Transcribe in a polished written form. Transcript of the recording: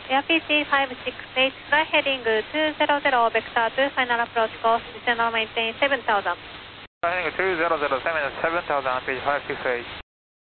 AirPC 568, fly heading 200, vector 2, final approach course, descend maintain 7000. Fly heading 2007, 7000, page 568.